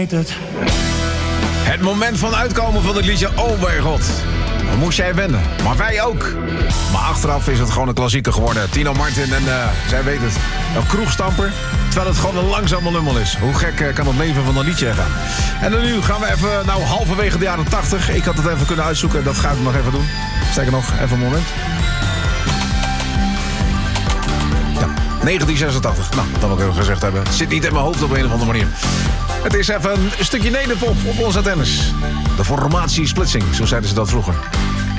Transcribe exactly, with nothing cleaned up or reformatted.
Het. Het moment van uitkomen van het liedje, oh mijn god. Dan moest jij wennen, maar wij ook. Maar achteraf is het gewoon een klassieker geworden. Tino Martin en uh, zij weet het. Een kroegstamper, terwijl het gewoon een langzame lummel is. Hoe gek uh, kan het leven van een liedje gaan? En dan nu gaan we even, nou halverwege de jaren tachtig. Ik had het even kunnen uitzoeken, dat ga ik nog even doen. Sterker nog, even een moment. Ja, negentien zesentachtig. Nou, dat wil ik even gezegd hebben. Het zit niet in mijn hoofd op een of andere manier. Het is even een stukje nederpop op onze antennes. De formatie splitsing, zo zeiden ze dat vroeger.